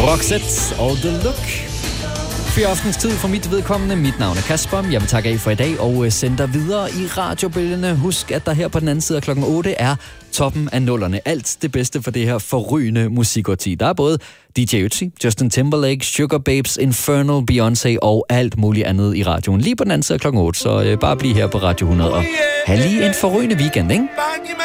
Roxette og The Look. Fyraftens tid for mit vedkommende. Mit navn er Kasper. Jeg vil takke af for i dag og sende dig videre i radiobølgerne. Husk, at der her på den anden side af klokken 8 er toppen af nullerne. Alt det bedste for det her forrygende musikårti. Der er både DJ Ötzi, Justin Timberlake, Sugar Babes, Infernal, Beyoncé og alt muligt andet i radioen. Lige på den anden side af klokken 8. Så bare bliv her på Radio 100 og have lige en forrygende weekend, ikke?